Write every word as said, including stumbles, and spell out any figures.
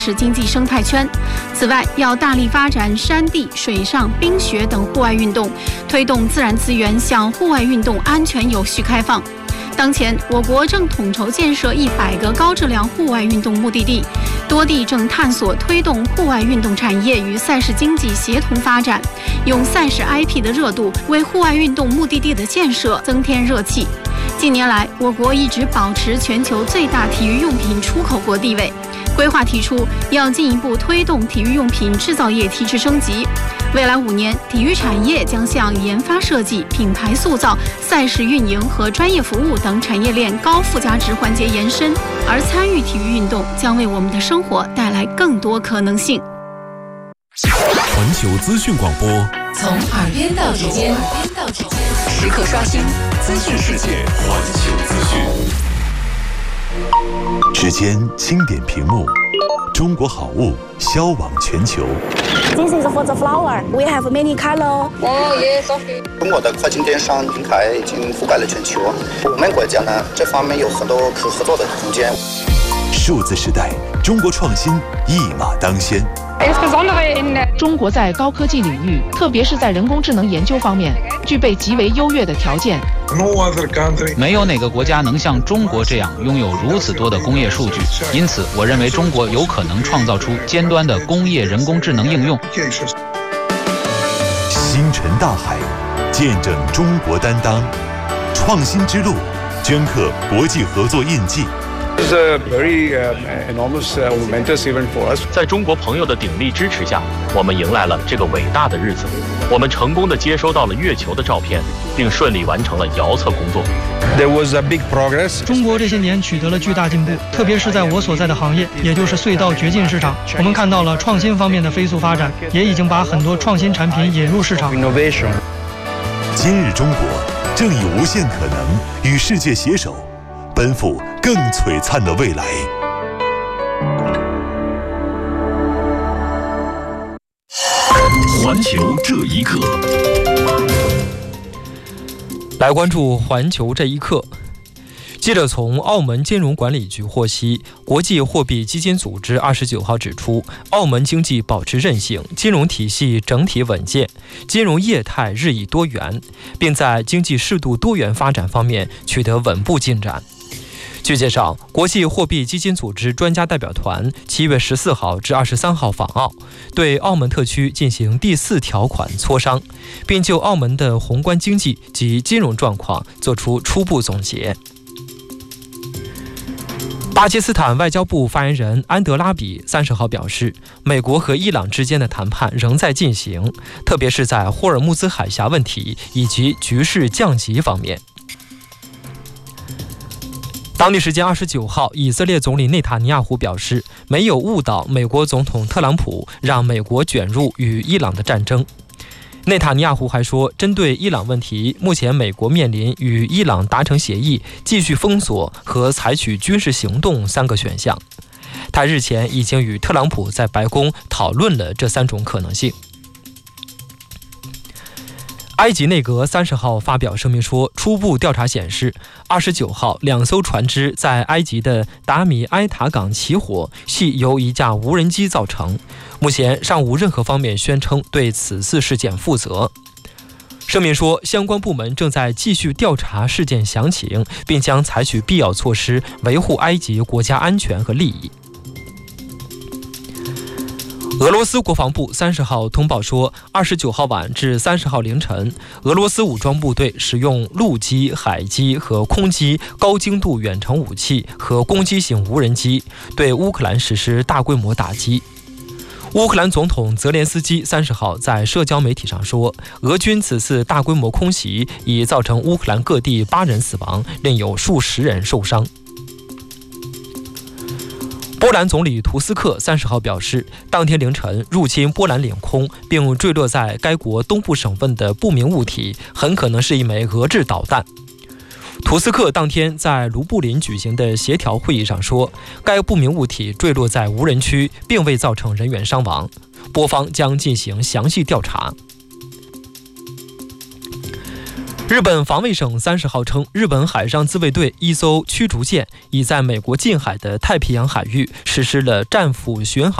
是经济生态圈。此外，要大力发展山地、水上、冰雪等户外运动，推动自然资源向户外运动安全有序开放。当前，我国正统筹建设一百个高质量户外运动目的地，多地正探索推动户外运动产业与赛事经济协同发展，用赛事 I P 的热度为户外运动目的地的建设增添热气。近年来，我国一直保持全球最大体育用品出口国地位。规划提出，要进一步推动体育用品制造业提质升级。未来五年，体育产业将向研发设计、品牌塑造、赛事运营和专业服务等产业链高附加值环节延伸，而参与体育运动将为我们的生活带来更多可能性。 环球资讯广播， 从耳边到指尖，时刻刷新资讯世界。 环球资讯。 指尖轻点屏幕，中国好物销往全球。 This is for the flower. We have many color. Oh yes, okay. 中国的跨境电商平台已经覆盖了全球，我们国家呢这方面有很多可合作的空间。 数字时代，中国创新一马当先。 中国在高科技领域，特别是在人工智能研究方面，具备极为优越的条件。 没有哪个国家能像中国这样拥有如此多的工业数据，因此我认为中国有可能创造出尖端的工业人工智能应用。 星辰大海，见证中国担当，创新之路，镌刻国际合作印记。 在中国朋友的鼎力支持下，我们迎来了这个伟大的日子。我们成功地接收到了月球的照片，并顺利完成了遥测工作。 中国这些年取得了巨大进步，特别是在我所在的行业，也就是隧道掘进市场，我们看到了创新方面的飞速发展，也已经把很多创新产品引入市场。 今日中国正以无限可能与世界携手，奔赴更璀璨的未来。 环球这一刻， 来关注环球这一刻。记者从澳门金融管理局获悉，国际货币基金组织二十九号指出，澳门经济保持韧性，金融体系整体稳健，金融业态日益多元，并在经济适度多元发展方面取得稳步进展。据介绍，国际货币基金组织专家代表团七月十四号至二十三号访澳，对澳门特区进行第四条款磋商，并就澳门的宏观经济及金融状况作出初步总结。巴基斯坦外交部发言人安德拉比三十号表示，美国和伊朗之间的谈判仍在进行，特别是在霍尔木兹海峡问题以及局势降级方面。当地时间二十九号，以色列总理内塔尼亚胡表示，没有误导美国总统特朗普，让美国卷入与伊朗的战争。内塔尼亚胡还说，针对伊朗问题，目前美国面临与伊朗达成协议、继续封锁和采取军事行动三个选项。他日前已经与特朗普在白宫讨论了这三种可能性。埃及内阁三十号发表声明说，初步调查显示，二十九号两艘船只在埃及的达米埃塔港起火，系由一架无人机造成。目前尚无任何方面宣称对此次事件负责。声明说，相关部门正在继续调查事件详情，并将采取必要措施维护埃及国家安全和利益。俄罗斯国防部三十号通报说，二十九号晚至三十号凌晨，俄罗斯武装部队使用陆基、海基和空基高精度远程武器和攻击型无人机对乌克兰实施大规模打击。乌克兰总统泽连斯基三十号在社交媒体上说，俄军此次大规模空袭已造成乌克兰各地八人死亡，另有数十人受伤。波兰总理图斯克三十号表示，当天凌晨入侵波兰领空并坠落在该国东部省份的不明物体，很可能是一枚俄制导弹。图斯克当天在卢布林举行的协调会议上说，该不明物体坠落在无人区，并未造成人员伤亡，波方将进行详细调查。 日本防卫省三十号称，日本海上自卫队一艘驱逐舰已在美国近海的太平洋海域实施了战斧巡航